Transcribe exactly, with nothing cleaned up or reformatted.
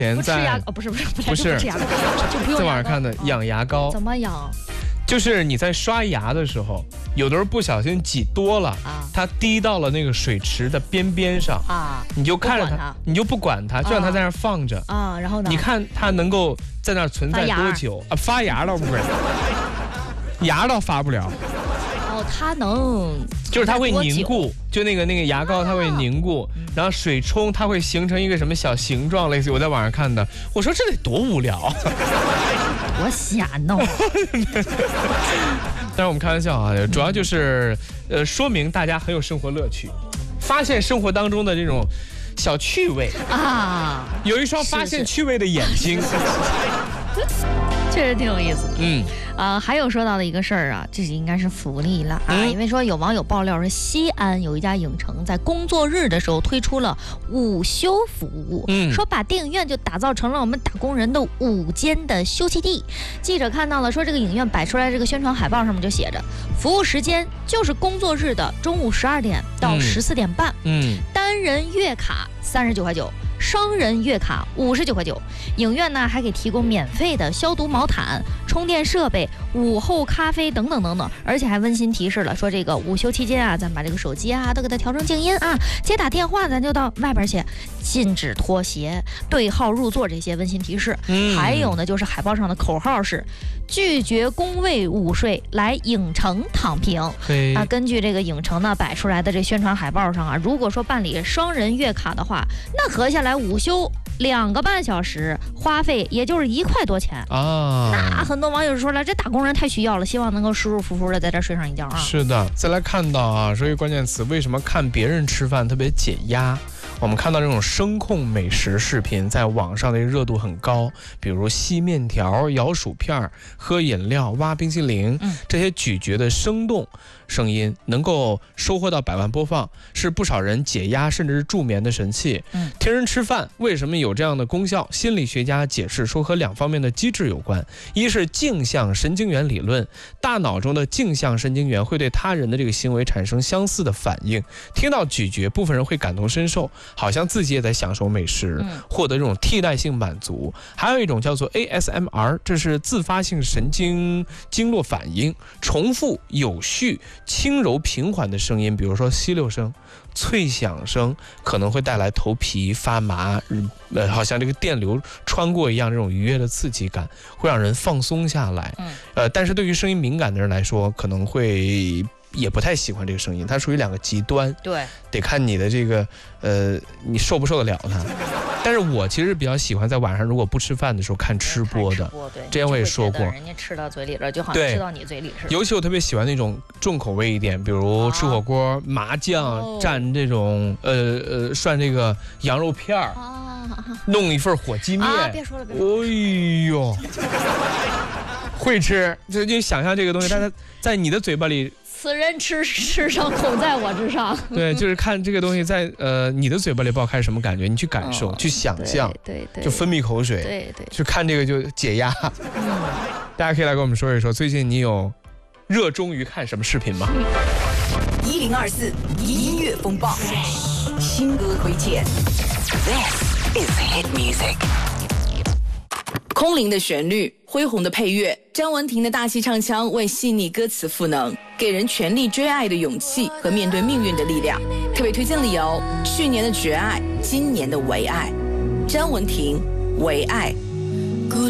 不吃牙哦，不是不是不是吃牙膏，就不用在网上看的养牙膏。 怎么养？ 就是你在刷牙的时候，有的时候不小心挤多了，啊、它滴到了那个水池的边边上啊，你就看着它，你就不管它，就让它在那儿放着啊。然后呢？ 你看它能够在那儿存在多久啊？发芽倒不会，芽倒发不了。 哦，它能， 就是它会凝固，就那个那个牙膏它会凝固，啊、然后水冲它会形成一个什么小形状，类似于我在网上看的。我说这得多无聊。 我瞎弄。 但是我们开玩笑啊，主要就是呃说明大家很有生活乐趣，发现生活当中的这种小趣味啊，有一双发现趣味的眼睛。 确实挺有意思的。 嗯， 啊、呃，还有说到的一个事儿啊，这是应该是福利了啊，嗯、因为说有网友爆料说，西安有一家影城在工作日的时候推出了午休服务，嗯，说把电影院就打造成了我们打工人的午间的休息地。记者看到了，说这个影院摆出来这个宣传海报上面就写着，服务时间就是工作日的中午十二点到十四点半，嗯，单人月卡三十九块九。双人月卡五十九块九，影院呢还给提供免费的消毒毛毯、充电设备、午后咖啡等等等等，而且还温馨提示了，说这个午休期间啊，咱把这个手机啊都给它调成静音啊，接打电话咱就到外边去，禁止脱鞋、对号入座这些温馨提示。嗯，还有呢，就是海报上的口号是拒绝工位午睡，来影城躺平。啊，根据这个影城呢摆出来的这宣传海报上啊，如果说办理双人月卡的话，那合下来午休两个半小时，花费也就是一块多钱啊。那很多网友说了，这打工人太需要了，希望能够舒舒服服的在这睡上一觉啊。 是的，再来看到啊，说一个关键词，为什么看别人吃饭特别解压？我们看到这种声控美食视频在网上的热度很高，比如吸面条、咬薯片、喝饮料、挖冰淇淋，嗯、这些咀嚼的生动声音能够收获到百万播放，是不少人解压甚至是助眠的神器。嗯，听人吃饭为什么有这样的功效？心理学家解释说和两方面的机制有关，一是镜像神经元理论，大脑中的镜像神经元会对他人的这个行为产生相似的反应，听到咀嚼，部分人会感同身受，好像自己也在享受美食，获得这种替代性满足。还有一种叫做 A S M R， 这是自发性神经经络反应，重复有序轻柔平缓的声音，比如说吸溜声、脆响声，可能会带来头皮发麻，呃，好像这个电流穿过一样，这种愉悦的刺激感会让人放松下来。呃，但是对于声音敏感的人来说，可能会也不太喜欢这个声音，它属于两个极端。 对， 得看你的这个呃，你受不受得了它。但是我其实比较喜欢在晚上如果不吃饭的时候看吃播的， 对， 之前我也说过， 人家吃到嘴里了，就好像吃到你嘴里似的。 尤其我特别喜欢那种重口味一点，比如吃火锅、啊、麻酱蘸这种呃呃涮这个羊肉片儿、啊，弄一份火鸡面。 啊，别说了，别说了。 哎呦，会吃，就就想象这个东西，但是在你的嘴巴里。 此人吃吃上口在我之上。 对，就是看这个东西在呃你的嘴巴里爆开什么感觉，你去感受、哦、去想象， 对 对, 对， 就分泌口水， 对对， 去看这个就解压。嗯，大家可以来跟我们说一说，最近你有热衷于看什么视频吗？ 一零二四音乐风暴，新歌推荐。This is hit music。空灵的旋律，恢宏的配乐，张文婷的大气唱腔为细腻歌词赋能，给人全力追爱的勇气和面对命运的力量。特别推荐理由：去年的绝爱，今年的唯爱。张文婷，唯爱。